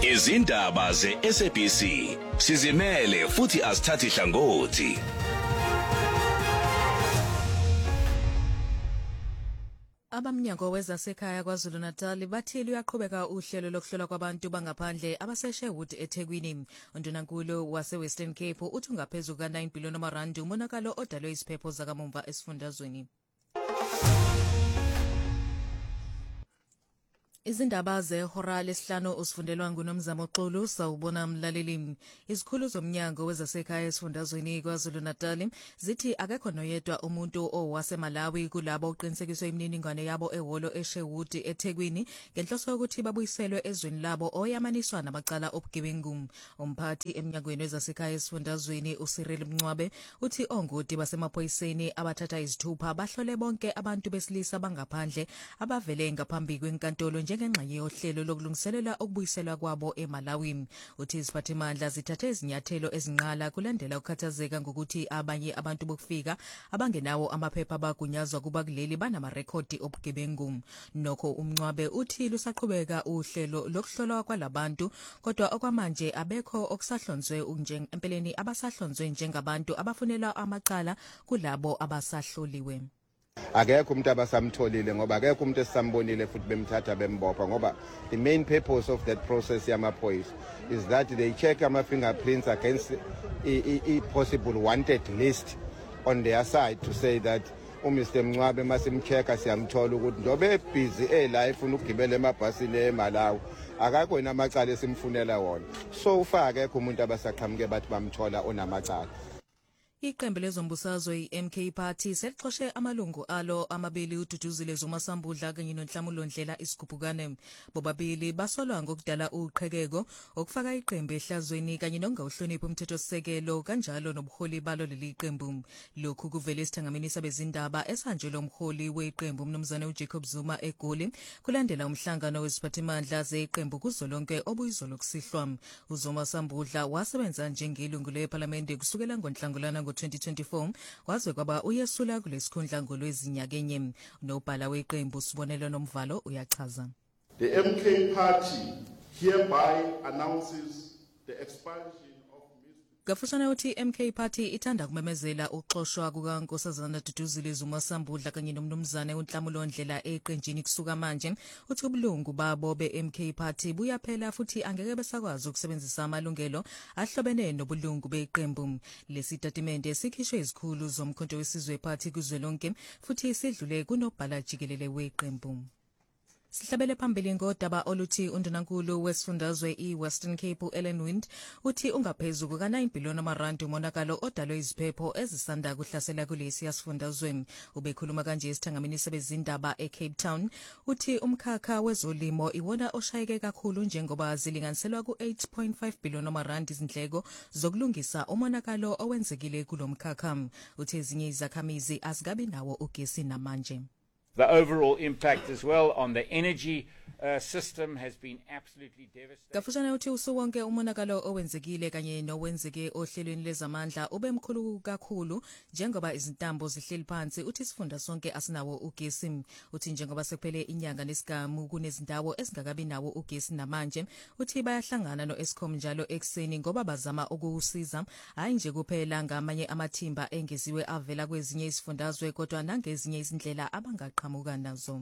Izindaba ze-SABC sizimele futhi asithathi hlangothi. Abamnyango wezasekhaya KwaZulu-Natal bathile uyaqhubeka uhlelo lokuhlola kwabantu bangaphandle abase-Sherwood eThekwini. Undunankulu wase-Western Cape uthi ungaphezulu ka-9 billion amarandi umonakalo odalwe iziphepho zakamumva esifundazweni. Izindaba zehora lesihlanu usifundelwa nguNomzamo Xulu sawubona mlaleli. Izikhulu zomnyango wezasekhaya esifundazweni KwaZulu-Natal zithi akekho noyedwa umuntu owaseMalawi kulabo oqinisekiswe imininingwane yabo ehholo eSherwood eThekwini ngenhloso yokuthi babuyiselwe ezweni labo oyamaniswa namacala obugebengu. Umphathi emnyangweni wezasekhaya esifundazweni uCyril Mncwabe uthi ongoti basemaphoyiseni abathatha izithupha bahlole bonke abantu besilisa bangaphandle abavele ngaphambi kwenkantolo njengengxenye yohlelo lokulungiselela ukubuyiselwa kwabo eMalawi. Uthi iziphathimandla zithathe izinyathelo ezinqala kulandela ukukhathazeka ngokuthi abanye abantu bokufika abangenawo amaphepha abagunyazwa kuba kuleli banamarekhodi obugebengu. Nokho uMncwabe uthi lusaqhubeka uhlelo lokuhlolwa kwalabantu kodwa okwamanje abekho okusahlonzwe empeleni abasahlonzwe njengabantu abafunela amacala kulabo abasahloliwe. Akekho umuntu abasamtholile ngoba akekho umuntu esambonile futhi bemthatha bembopha ngoba the main purpose of that process yamaphoyisa is that they check ama fingerprints against a possible wanted list on their side to say that Mr. Mncwabe masimcheka siyamthola ukuthi ndobe busy la ifuna ukugibela emabhasini eMalawi akakho inamacala esimfunela wona so far akekho umuntu abasaqhamuke bathi bamthola onamacala. Iqembu lezombusazwe iMK Party selixoshe amalungu alo amabili uDuduzile Zumasambudla kanye noNhlamulo Ndlela Isigubhukane. Bobabili basolwa ngokudala uqhekeko okufaka iqembu ehlazweni kanye nokungawuhloniphi umthethosisekelo kanjalo nobuholi balo leli qembu. Lokhu kuvele isithangamini sabezindaba esanjelwe umholi weqembu umnumzane uJacob Zuma eGoli kulandela umhlangano weziphathimandla zeqembu kuzolonke obuyizolo kusihlwa. uZumasambudla wasebenza njengelungu leParliament kusukela ngoNhlangulana 2024 waze kwaba uyesula kulesikhundla ngolwezinyakenye. Nobhala weqembu Sibonelo Nomvalo uyachaza. The MK Party hereby announces the expulsion of Gafushane uthi MK Party ithanda kumemezela ukuxoshwa kukaNkosazana Duduzile Zumasambudla kanye nomnumzane uNhlamulo Ndlela eqenjini kusuka manje. Uthi ubulungu babo beMK Party buyaphela futhi angeke besakwazi ukusebenzisa amalungelo ahlobene nobulungu beqembu. Lesitatimende sikhishwe izikhulu zomkhonto wesizwe party kuzwelonke futhi sidlule kunobhala jikelele weqembu. Sihlabele phambili ngodaba oluthi undunankulu wesifundazwe iWestern Cape Ellen Wind uthi ungaphezulu ka-9 billion amarandi umonakalo odalwe iziphepho ezisanda kuhlasela kulesi yasifundazwe. Ubekhuluma kanje esithangamini sabezindaba eCape Town uthi umkhakha wezolimo iwona oshayeke kakhulu njengoba zilinganiselwa ku-8.5 billion amarandi izindleko zokulungisa umonakalo owenzekile kulomkhakha. Uthi ezinye izakhamizi azikabi nawo ugesi namanje. The overall impact as well on the energy system has been absolutely devastating. Gafushane uthi usuwonke umonakalo owenzekile kanye nowenzeke ohlelweni lezamandla ubemkhulu kakhulu njengoba izintambo zihleli phansi. Uthi isifunda sonke asinawo ugesi. Uthi njengoba sekuphele inyanga nesigamu kunezindawo ezingakabi nawo ugesi namanje. Uthi bayahlangana noEskom njalo ekseni ngoba bazama ukusiza hayi nje kuphela ngamanye amathimba engeziwe avela kwezinye izifundazwe kodwa nangezinye izindlela abangaqhamuka nazo.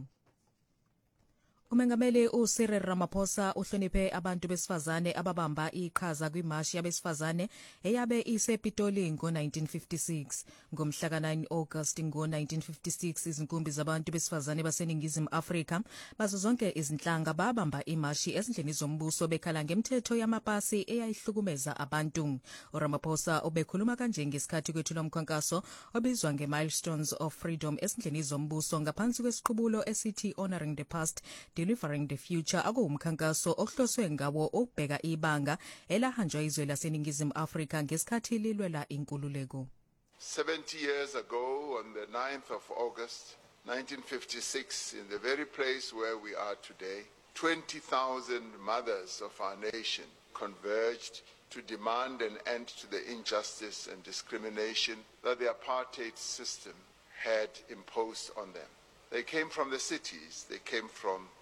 Umengameli uCyril Ramaphosa uhloniphe abantu besifazane ababamba iqhaza kwimashi yabesifazane eyabe isePitoli ngo-1956. Ngomhla ka-9 August ngo-1956 izinkumbi zabantu besifazane baseNingizimu Afrika bazo zonke izinhlanga babamba imashi ezindlini zombuso bekhala ngemithetho yamapasi eyayihlukumeza abantu. uRamaphosa ubekhuluma kanje ngesikhathi kwethula umkhankaso obizwa nge-Milestones of Freedom ezindlini zombuso ngaphansi kwesiqubulo esithi Honoring the Past, Delivering the Future akuwumkhankaso ohloswe ngawo ukubheka ibanga elahanjwa izwe laseNingizimu Afrika ngesikhathi lilwela inkululeko. 70 years ago on the 9th of August 1956 in the very place where we are today 20,000 mothers of our nation converged to demand an end to the injustice and discrimination that the apartheid system had imposed on them. They came from the cities, they came from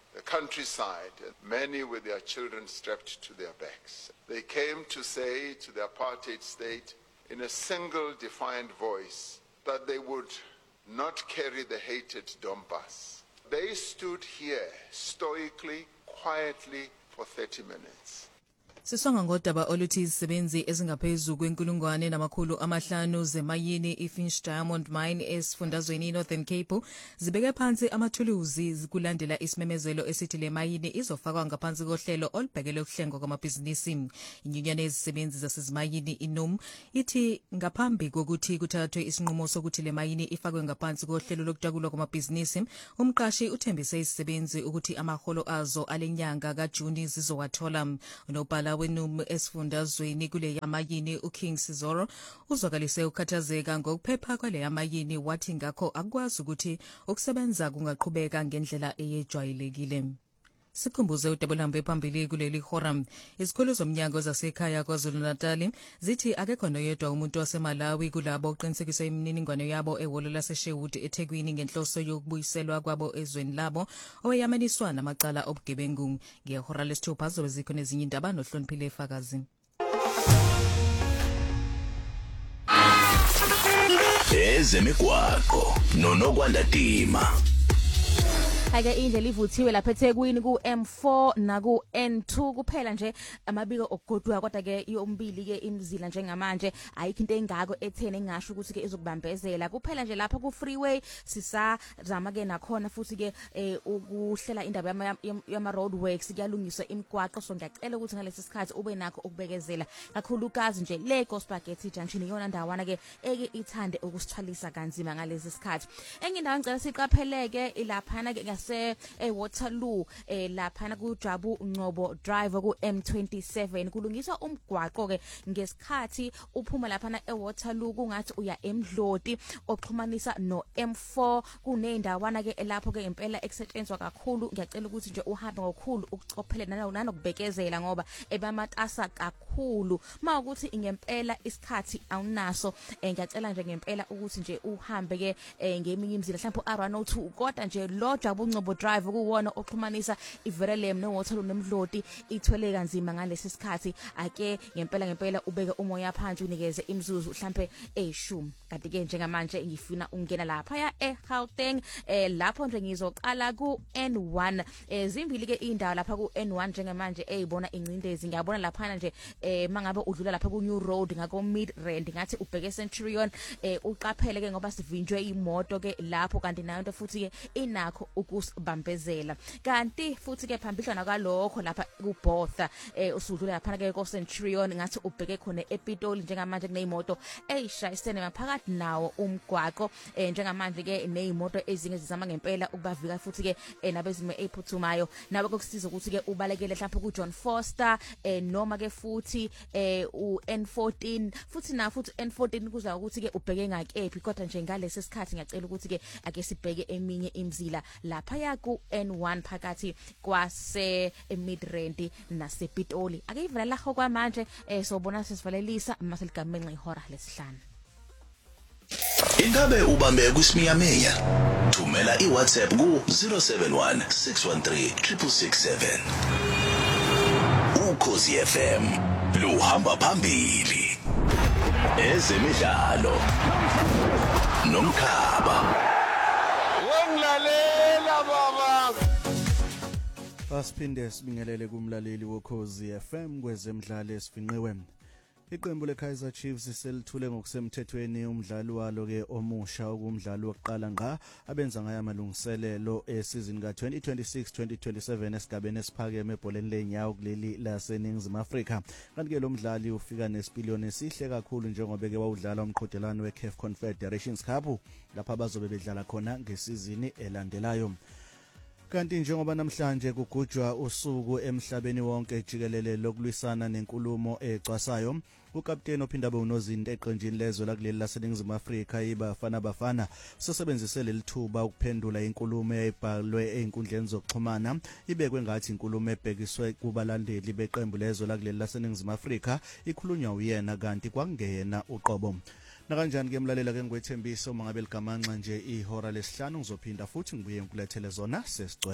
the countryside, many with their children strapped to their backs. They came to say to the apartheid state in a single defiant voice that they would not carry the hated Donbass. They stood here stoically, quietly for 30 minutes. Sisonga ngodaba oluthi izisebenzi ezingaphezulu kwenkulungwane namakhulu amahlanu zemayini iFinch Diamond Mine esifundazweni Northern Cape zibeke phansi amathuluzi kulandela isimemezelo esithi le mayini izofakwa ngaphansi kohlelo olubhekele ukuhlengwa kwamabhizinisi. Inyunyane yezisebenzi zasezimayini iNUM ithi ngaphambi kokuthi kuthathwe isinqumo sokuthi le mayini ifakwe ngaphansi kohlelo lokutakulwa kwamabhizinisi, umqashi uthembise izisebenzi ukuthi amaholo azo alenyanga kaJuni zizowathola. Unobhala wenum esifundazweni kule yamayini uKing Sizoro uzwakalise ukhathazeka ngokuphepha kwale yamayini, wathi ngakho akwazi ukuthi ukusebenza kungaqhubeka ngendlela eyejwayelekile. Sikhumbuze udabulambe phambili kuleli forum. Izikhulu zomnyango zasekhaya KwaZulu-Natal zithi akekho noyedwa umuntu waseMalawi kulabo oqinisekiswe imininingwane yabo ehholo laseSherwood eThekwini ngenhloso yokubuyiselwa kwabo ezweni labo oweyamaniswa namacala obugebengu. Ngehora lesithupha zobe zikho nezinye indaba nohloniphile efakazi. Ezemigwaqo noNokwanda Dima. Ake indlela ivuthiwe lapha eThekwini ku M4 na ku N2 kuphela nje amabiko okugodwa, kodwa ke yombili ke imzila njengamanje ayikho into engako ethene engasho ukuthi ke izokubambezela kuphela nje lapha ku freeway. Sisazama ke nakhona futhi ke ukuhlela indaba yama roadworks kuyalungiswa imigwaqo, so ngiyacela ukuthi ngalesi sikhathi ube nakho ukubekezela kakhulukazi nje le Gospageti Junction iyona ndawana ke eke ithande ukusithwalisa kanzima ngalesi sikhathi. Enye indawo ngicela siqapheleke ilaphana ke Waterloo lapha ku Jabu Ngcobo Drive ku M27 kulungiswa umgwaqo ke ngesikhathi uphuma lapha eWaterloo kungathi uya eMdloti oxhumanisa no M4 kunendawana ke lapho ke impela esetshenzwa kakhulu. Ngiyacela ukuthi nje uhambe ngokukhulu ukucophelela nanokubekezela ngoba ebamatasa kakhulu. Mawukuthi ngempela isikhathi awunaso ngiyacela nje ngempela ukuthi nje uhambe ke ngeminye imizila mhlawumbe R102 kodwa nje lo Jabu Ngcobo Drive kuwona oxhumanisa iVerelem noWaterloo neMdloti ithwele kanzima ngalesi sikhathi. Ake ngempela ubeke umoya phansi unikeze imzuzu mhlambe 10. Kanti ke njengamanje ngifuna ungena lapha ya eGauteng lapho nje ngizoqala ku N1 zimbili ke indawo lapha ku N1 njengamanje eyibona incindezi. Ngiyabona lapha nje mangabe udlula lapha ku New Road ngako Midrand ngathi ubheke Centurion uqaphele ke ngoba sivinjwe imoto ke lapho, kanti nayo into futhi ke inakho ukusibambezela. Kanti futhi ke phambidlana kwalokho lapha kuBotha usudlula lapha ke ko Centurion ngathi ubheke khona ePitoli njengamanje kuneyimoto eyishayisene maphakathi nawo umgwaqo njengamanje ke nezimoto ezinge zizama ngempela ukubavika futhi ke nabezimo ephuthumayo nabe kokusiza ukuthi ke ubalekele mhlawumbe ku John Foster noma ke futhi uN14 futhi na futhi N14 kuza ukuthi ke ubheke ngakephi, kodwa nje ngalesi sikhathi ngiyacela ukuthi ke ake sibheke eminye imzila lapha ya ku N1 phakathi kwase Midrand nasePitoli. Ake ivela laho kwamanje sobona sesivalelisa maseligamengqa ihora lesihlanu. Ingabe ubambe kusiminyaminya? Thumela iWhatsApp ku 071 613 667. Ukhosi FM luhamba phambili. Ezemidlalo nomkhaba. Wenglalela baba. Asiphinde sibingelele kumlaleli wokhozi FM kwezemidlalo esifinqiwe. Iqembu leKaizer Chiefs selithule ngokusemthethweni umdlalo walo ke omusha okumdlalo wokuqala ngqa abenza ngayo amalungiselelo esizini ka2026-2027 esigabeni esiphakeme ebholeni lenyawo kuleli laseNingizimu Afrika. Kanti ke lo mdlali ufika nesipiliyoni esihle kakhulu njengoba ke wawudlala umqhudelwano weCAF Confederations Cup lapha bazobe bedlala khona ngesizini elandelayo. Kanti njengoba namhlanje kugujwa usuku emhlabeni wonke jikelele lokulwisana nenkulumo ecwasayo, ukapteni ophinda abe unozinto eqenjini lezwe lakuleli laseNingizimu Afrika iBafana Bafana usebenzise lelithuba ukuphendula inkulumo eyayibhalwe einkundleni zokuxhumana ibekwe ngathi inkulumo ebhekiswe kubalandeli beqembu lezwe lakuleli laseNingizimu Afrika ikhulunywa uyena kanti kwangena uqobo. Nakanjani ke mlalela ke ngwethembiso mangabe ligamanxa nje ihora lesihlanu ngizophinda futhi ngibuye ngikulethele zona sesicwele.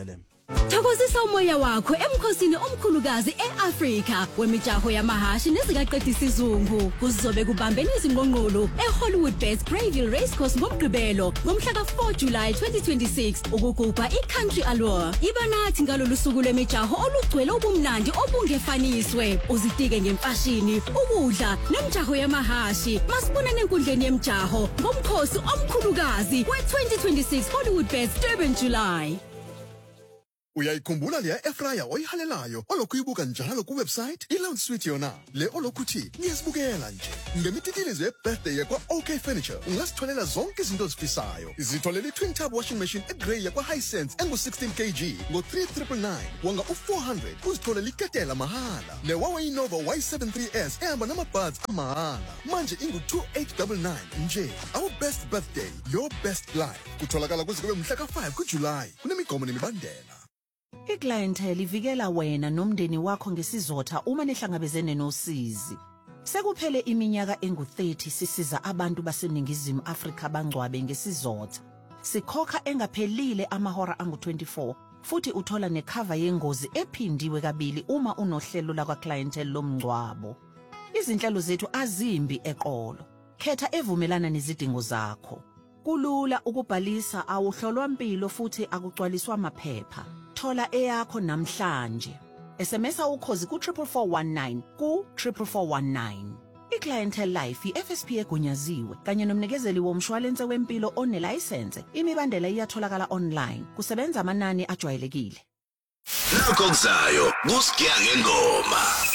Thokozisa umoya wakho emkhosini omkhulukazi eAfrika wemijaho yamahashi nezikaqedisa izungu. Kuzobe kubambene izingqongqolo eHollywood Best Greyville Racecourse ngoMgqibelo ngomhla ka4 July 2026 ukugubha iCountry Allure. Iba nathi ngalolu suku lwemijaho olugcwele ubumnandi obungefaniswe. Uzitike ngemfashini, ukudla nemijaho yamahashi. Masibonane enkundleni yemijaho ngomkhosi omkhulukazi we2026 Hollywood Best Durban July. Uyayikhumbula leya Efraya oyihalelayo olokuyibuka njalo ku website iLounge Suite yona le olokuthi ngiyasibukela nje ngemititilizo ye-birthday yakwa OK Furniture ungasitholela zonke izinto ozifisayo izitholela i-twin tub washing machine eGrey yakwa Hisense engu-16 kg ngo-3,999 wanga u-400 uzitholela iketela mahala ne-Huawei Nova Y73s ehamba nama-buds amahala manje ingu-2899 nje. Our best birthday, your best life kutholakala kuze kube mhla ka-5 kuJulayi kunemigomo nemibandela. Iclientele ivikela wena nomndeni wakho ngesizotha uma nehlangabezene nosizi. Sekuphele iminyaka engu-30 sisiza abantu baseningizimu Afrika bangcwabe ngesizotha. Sikhokha engaphelile amahora angu-24 futhi uthola necover yengozi ephindiwe kabili uma unohlelo lakwa clientele lomngcwabo. Izinhlelo zethu azimbi eqolo. Khetha evumelana nezidingo zakho. Kulula ukubhalisa awuhlolwa impilo futhi akugcwaliswa amaphepha. Thola eyakho namhlanje. SMSa ukhozi ku 44419 ku 44419. iClientele Life iFSP egunyaziwe kanye nomnikezeli womshwalense wempilo onelicense. Imibandela iyatholakala online. Kusebenza amanani ajwayelekile. Nakho kuzayo kusigiya ngengoma.